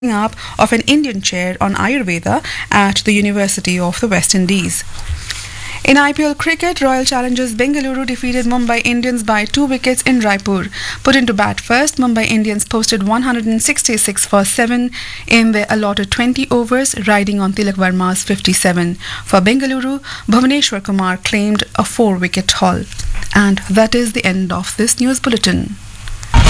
up of an Indian chair on Ayurveda at the University of the West Indies. In IPL cricket, Royal Challengers Bengaluru defeated Mumbai Indians by 2 wickets in Raipur. Put into bat first, Mumbai Indians posted 166 for 7 in their allotted 20 overs, riding on Tilak Verma's 57. For Bengaluru, Bhuvaneshwar Kumar claimed a 4-wicket haul. And that is the end of this news bulletin.